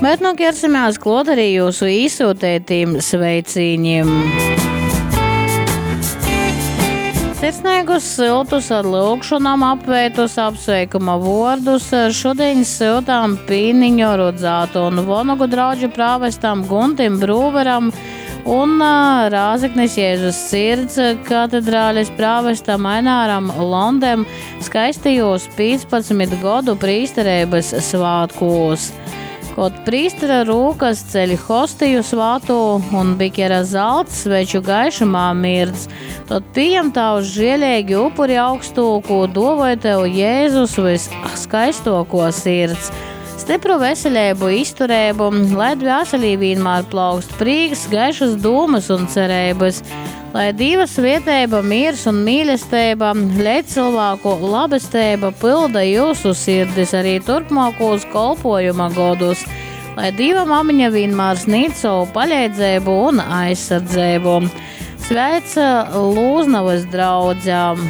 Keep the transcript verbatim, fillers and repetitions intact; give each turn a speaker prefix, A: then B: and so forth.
A: Bet nu ķersimies klāt arī jūsu īsūtētiem sveicīņiem. Sirsnīgus siltus ar lūgšanām apveitus apsveikuma vārdus šodien siltām Pīniņu Rudzātu un Vonogu draugu prāvestam Guntim Brūveram un Rāzeknes Jēzus Sirds katedrāles prāvestam Aināram Londem skaistījos piecpadsmit godu prīsterības svātkos. Kaut prīstera rūkas ceļ hostiju svātu un bikera zelts sveču gaišumā mirdz, tad pieņem tavu žielēgi upuri augstūku, dovoj tev Jēzus viskaistoko sirds. Stipru veselību, izturēbu, lai dvēselī vienmēr plaukst prīks, gaišas dūmas un cerības, lai Dieva svētība, miers un mīlestība, lai cilvēku labestība pilda jūsu sirdis arī turpmākos kolpojuma godus, lai Dieva mamiņa vienmēr sniedz savu palīdzību un aizsardzību. Sveic Lūznavas draudzē!